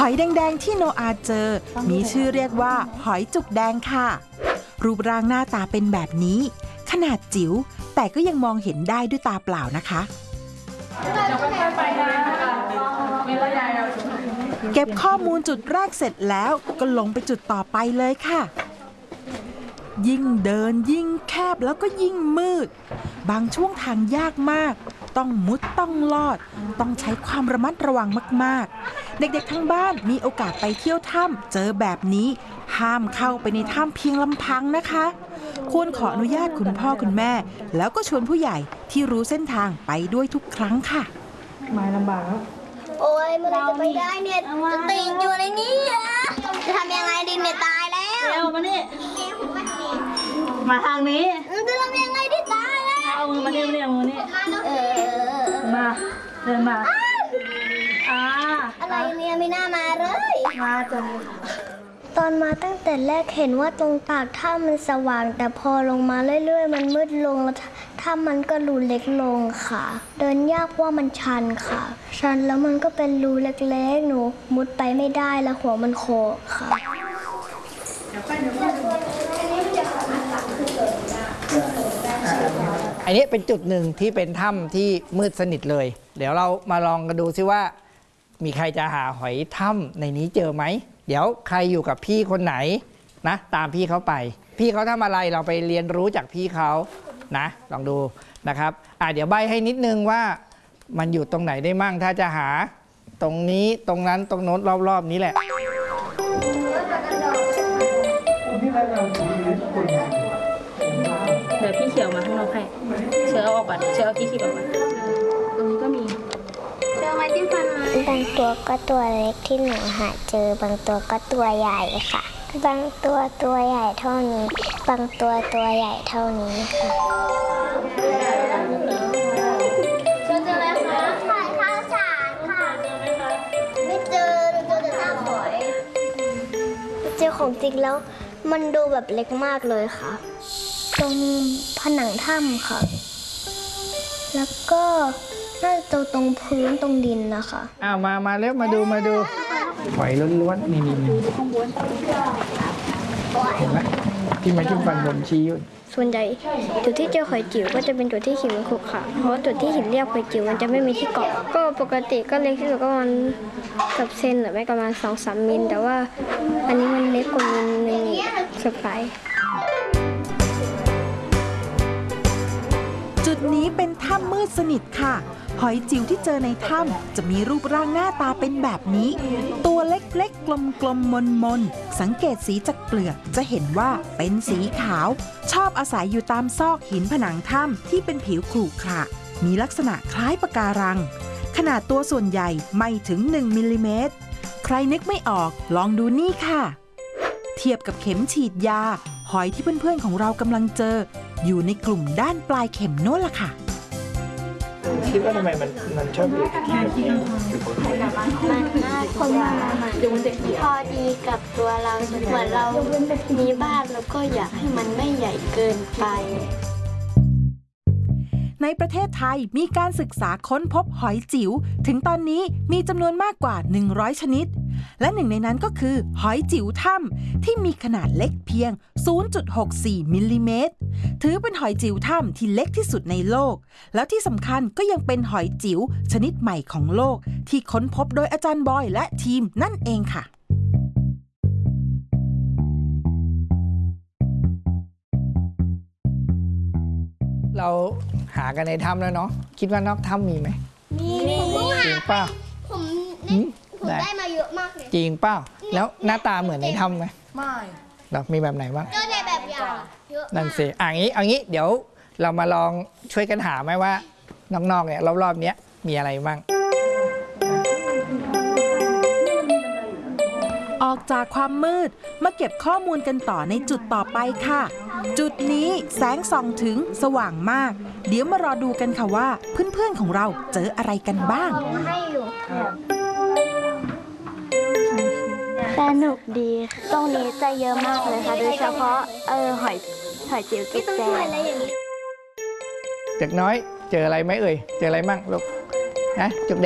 อยแดงๆที่โนอาเจอมีชื่อเรียกว่าหอยจุกแดงค่ะรูปร่างหน้าตาเป็นแบบนี้ขนาดจิ๋วแต่ก็ยังมองเห็นได้ด้วยตาเปล่านะคะเก็บข้อมูลจุดแรกเสร็จแล้วก็ลงไปจุดต่อไปเลยค่ะยิ่งเดินยิ่งแคบแล้วก็ยิ่งมืดบางช่วงทางยากมากต้องมุดต้องลอดต้องใช้ความระมัดระวังมากๆเด็กๆทั้งบ้านมีโอกาสไปเที่ยวถ้ำเจอแบบนี้ห้ามเข้าไปในถ้ำเพียงลำพังนะคะควรขออนุญาตคุณพ่อคุณแม่แล้วก็ชวนผู้ใหญ่ที่รู้เส้นทางไปด้วยทุกครั้งค่ะมาลำบากแล้วโอ้ยเมื่อไรจะไปได้เนี่ยจะติดอยู่ในนี้อะจะทำยังไงดิเนี่ยตายแล้วเร็วมานี่มาทางนี้จะทำยังไงดิตายแล้วเอามือมานี่เอามือนี่มาเดินมาอะไรเนี่ยไม่น่ามาเลยมาจังตอนมาตั้งแต่แรกเห็นว่าตรงปากถ้ำมันสว่างแต่พอลงมาเรื่อยๆมันมืดลงแล้วถ้ำมันก็รูเล็กลงค่ะเดินยากว่ามันชันค่ะชันแล้วมันก็เป็นรูเล็กๆหนูมุดไปไม่ได้แล้วหัวมันโขกค่ะอันนี้เป็นจุดหนึ่งที่เป็นถ้ำที่มืดสนิทเลยเดี๋ยวเรามาลองกันดูซิว่ามีใครจะหาหอยถ้ำในนี้เจอไหมเดี๋ยวใครอยู่กับพี่คนไหนนะตามพี่เขาไปพี่เขาทำอะไรเราไปเรียนรู้จากพี่เขานะลองดูนะครับเดี๋ยวใบให้นิดนึงว่ามันอยู่ตรงไหนได้มั่งถ้าจะหาตรงนี้ตรงนั้นตรงโน้นรอบๆนี้แหละเดี๋ยวพี่เขียวมาข้างนอกให้เชื้อเอาออกก่อนเชื้อเอาที่ขีดออกก่อนตรงนี้ก็มีเจอไม้จิ้มฟันไหมบางตัวก็ตัวเล็กที่หนูหาเจอบางตัวก็ตัวใหญ่ค่ะบางตัวตัวใหญ่เท่านี้บางตัวตัวใหญ่เท่านี้ค่ะเจออะไรคะหอยข้าวสารค่ะไม่เจอแต่ซากหอยเจอของจริงแล้วมันดูแบบเล็กมากเลยค่ะตรงผนังถ้ำค่ะแล้วก็น่าจะตรงพื้นตรงดินนะคะมาเร็วมาดูหอยล้วนๆนี่เห็นไหมที่มาจิ้มฟันบนชี้อยู่ส่วนใหญ่จุดที่เจอหอยจิ๋วก็จะเป็นจุดที่หินมันขรุขระเพราะจุดที่หินเรียบหอยจิ๋วมันจะไม่มีที่เกาะก็ปกติก็เล็กที่สุดก็ประมาณกับเซนหรือไม่ประมาณ 2-3 มิลแต่ว่าอันนี้มันเล็กกว่ามิลนึงสุดไปจุดนี้เป็นถ้ำมืดสนิทค่ะหอยจิ๋วที่เจอในถ้ำจะมีรูปร่างหน้าตาเป็นแบบนี้ตัวเล็กๆกลมๆมนๆสังเกตสีจากเปลือกจะเห็นว่าเป็นสีขาวชอบอาศัยอยู่ตามซอกหินผนังถ้ำที่เป็นผิวขรุขระมีลักษณะคล้ายปะการังขนาดตัวส่วนใหญ่ไม่ถึง1 มิลลิเมตรใครนึกไม่ออกลองดูนี่ค่ะเทียบกับเข็มฉีดยาหอยที่เพื่อนๆของเรากำลังเจออยู่ในกลุ่มด้านปลายเข็มโน้นล่ะค่ะคิดว่าทำไมมันชอบอยู่ที่แบบนี้มันน่าพอดีกับตัวเราเหมือนเรามีบ้านแล้วก็อยากให้มันไม่ใหญ่เกินไปในประเทศไทยมีการศึกษาค้นพบหอยจิ๋วถึงตอนนี้มีจำนวนมากกว่า100ชนิดและหนึ่งในนั้นก็คือหอยจิ๋วถ้ำที่มีขนาดเล็กเพียง 0.64 มิลลิเมตรถือเป็นหอยจิ๋วถ้ำที่เล็กที่สุดในโลกแล้วที่สำคัญก็ยังเป็นหอยจิ๋วชนิดใหม่ของโลกที่ค้นพบโดยอาจารย์บอยและทีมนั่นเองค่ะเราหากันในถ้ำแล้วเนาะคิดว่านอกถ้ำมีไหมมีจริงเปล่าผมได้มาเยอะมากเลยจริงเปล่าแล้วหน้าตาเหมือนในถ้ำไหมไม่เรามีแบบไหนบ้างเจอในแบบอย่างเยอะนั่นสิเอางี้เดี๋ยวเรามาลองช่วยกันหาไหมว่าน้องๆเนี่ยรอบๆนี้มีอะไรบ้างออกจากความมืดมาเก็บข้อมูลกันต่อในจุดต่อไปค่ะจุดนี้แสงส่องถึงสว่างมากเดี๋ยวมารอดูกันค่ะว่าเพื่อนๆของเราเจออะไรกันบ้างสนุกดีตรงนี้จะเยอะมากเลยค่ะโดยเฉพาะหอยจิ๋วจุกแดงเด็กน้อยเจออะไรไหมเอ่ยเจออะไรมั่งลูกนะจุก